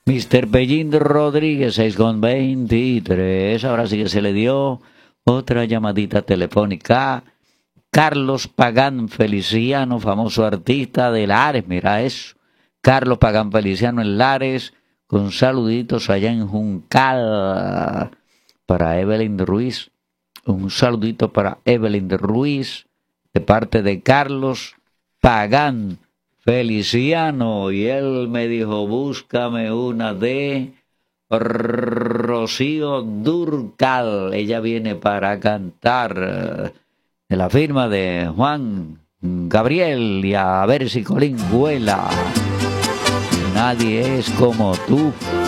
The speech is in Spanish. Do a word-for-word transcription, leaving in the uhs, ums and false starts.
mister Pellín Rodríguez, seis con veintitrés. Ahora sí que se le dio otra llamadita telefónica. Carlos Pagán Feliciano, famoso artista de Lares, mira eso. Carlos Pagán Feliciano en Lares, con saluditos allá en Juncal. Para Evelyn Ruiz, un saludito para Evelyn Ruiz, de parte de Carlos Pagán Feliciano. Y él me dijo, búscame una de Rocío Dúrcal. Ella viene para cantar, de la firma de Juan Gabriel, y a ver si Colín vuela. Nadie es como tú.